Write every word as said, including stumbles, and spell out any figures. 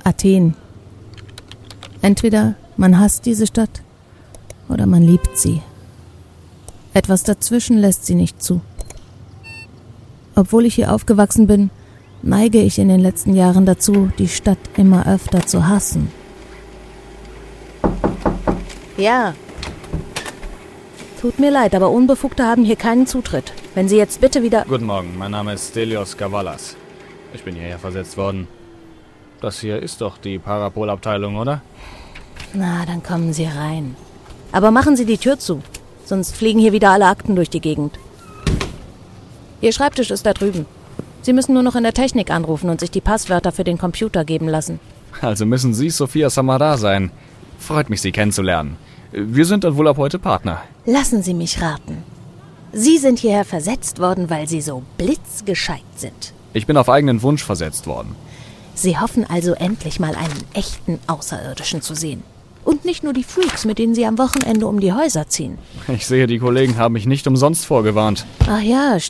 Athen. Entweder man hasst diese Stadt oder man liebt sie. Etwas dazwischen lässt sie nicht zu. Obwohl ich hier aufgewachsen bin, neige ich in den letzten Jahren dazu, die Stadt immer öfter zu hassen. Ja. Tut mir leid, aber Unbefugte haben hier keinen Zutritt. Wenn Sie jetzt bitte wieder... Guten Morgen, mein Name ist Stelios Gavalas. Ich bin hierher versetzt worden. Das hier ist doch die Parapol-Abteilung, oder? Na, dann kommen Sie rein. Aber machen Sie die Tür zu, sonst fliegen hier wieder alle Akten durch die Gegend. Ihr Schreibtisch ist da drüben. Sie müssen nur noch in der Technik anrufen und sich die Passwörter für den Computer geben lassen. Also müssen Sie Sophia Samara sein. Freut mich, Sie kennenzulernen. Wir sind dann wohl ab heute Partner. Lassen Sie mich raten. Sie sind hierher versetzt worden, weil Sie so blitzgescheit sind. Ich bin auf eigenen Wunsch versetzt worden. Sie hoffen also endlich mal einen echten Außerirdischen zu sehen. Und nicht nur die Freaks, mit denen Sie am Wochenende um die Häuser ziehen. Ich sehe, die Kollegen haben mich nicht umsonst vorgewarnt. Ach ja,